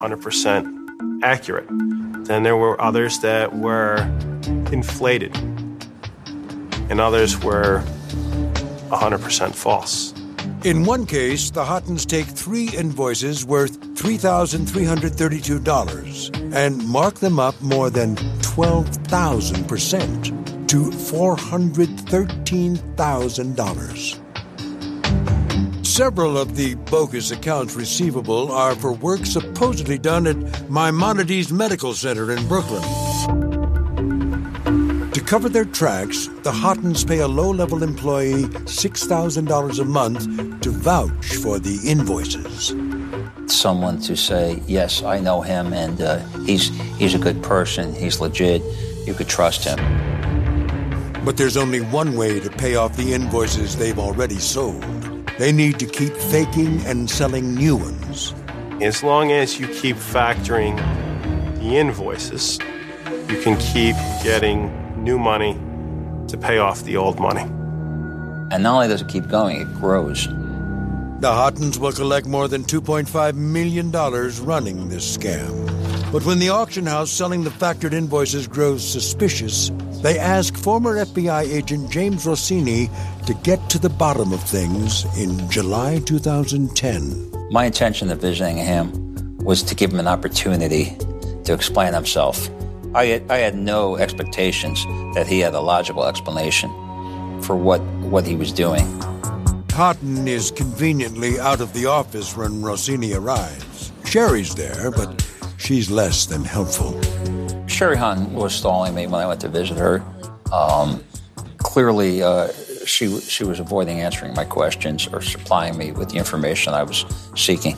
100% accurate. Then there were others that were inflated, and others were 100% false. In one case, the Hottons take 3 invoices worth $3,332 and mark them up more than 12,000% to $413,000. Several of the bogus accounts receivable are for work supposedly done at Maimonides Medical Center in Brooklyn. To cover their tracks, the Hottons pay a low-level employee $6,000 a month to vouch for the invoices. Someone to say, yes, I know him, and he's a good person, he's legit, you could trust him. But there's only one way to pay off the invoices they've already sold. They need to keep faking and selling new ones. As long as you keep factoring the invoices, you can keep getting new money to pay off the old money. And not only does it keep going, it grows. The Hottons will collect more than $2.5 million running this scam. But when the auction house selling the factored invoices grows suspicious, they ask former FBI agent James Rossini to get to the bottom of things in July 2010. My intention of visiting him was to give him an opportunity to explain himself. I had no expectations that he had a logical explanation for what he was doing. Hotton is conveniently out of the office when Rossini arrives. Sherry's there, but she's less than helpful. Sherry Hutton was stalling me when I went to visit her. Clearly, she was avoiding answering my questions or supplying me with the information I was seeking.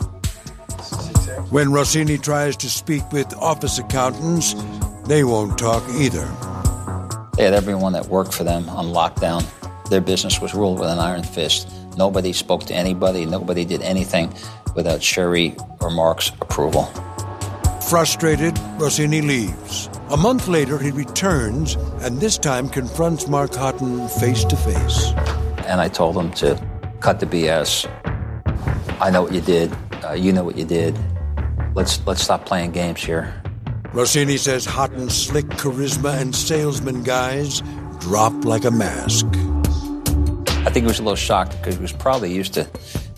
When Rossini tries to speak with office accountants, they won't talk either. They had everyone that worked for them on lockdown. Their business was ruled with an iron fist. Nobody spoke to anybody. Nobody did anything without Sherry or Mark's approval. Frustrated, Rossini leaves. A month later, he returns and this time confronts Mark Hotton face to face. And I told him to cut the BS. I know what you did. You know what you did. Let's stop playing games here. Rossini says Hotton's slick charisma and salesman guys drop like a mask. I think he was a little shocked because he was probably used to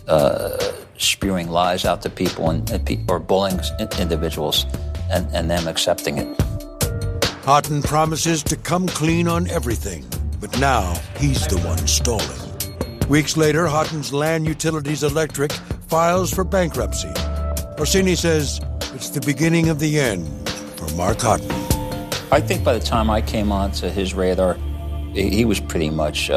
spewing lies out to people or bullying individuals and them accepting it. Hotton promises to come clean on everything, but now he's the one stalling. Weeks later, Hotton's Land Utilities Electric files for bankruptcy. Rossini says it's the beginning of the end for Mark Hotton. I think by the time I came onto his radar, he was pretty much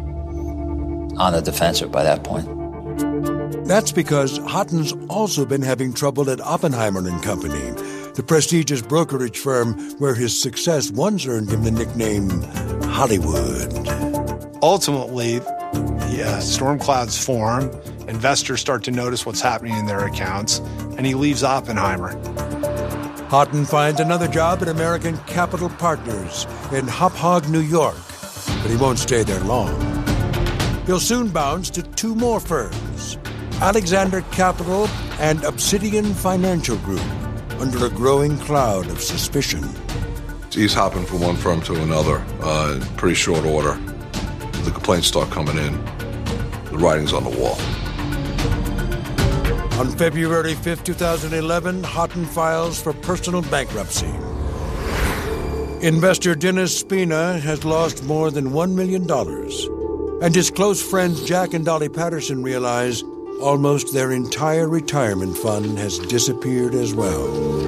on the defensive by that point. That's because Hotton's also been having trouble at Oppenheimer & Company, the prestigious brokerage firm where his success once earned him the nickname Hollywood. Ultimately, storm clouds form, investors start to notice what's happening in their accounts, and he leaves Oppenheimer. Hotton finds another job at American Capital Partners in Hauppauge, New York, but he won't stay there long. He'll soon bounce to 2 more firms, Alexander Capital and Obsidian Financial Group, under a growing cloud of suspicion. He's hopping from one firm to another in pretty short order. The complaints start coming in. The writing's on the wall. On February 5, 2011, Hotton files for personal bankruptcy. Investor Dennis Spina has lost more than $1 million. And his close friends Jack and Dolly Patterson realize almost their entire retirement fund has disappeared as well.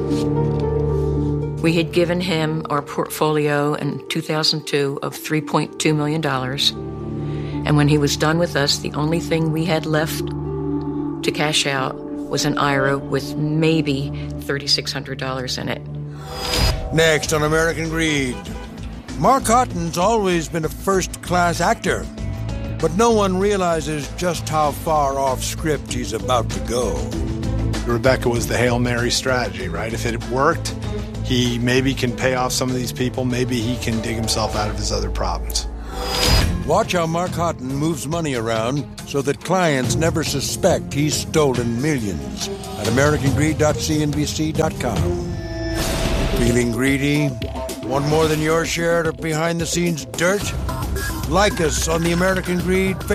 We had given him our portfolio in 2002 of $3.2 million. And when he was done with us, the only thing we had left to cash out was an IRA with maybe $3,600 in it. Next on American Greed, Mark Hotton's always been a first-class actor, but no one realizes just how far off script he's about to go. Rebecca was the Hail Mary strategy, right? If it worked, he maybe can pay off some of these people. Maybe he can dig himself out of his other problems. Watch how Mark Hotton moves money around so that clients never suspect he's stolen millions. at americangreed.cnbc.com. Feeling greedy? Want more than your share of behind-the-scenes dirt? Like us on the American Greed Facebook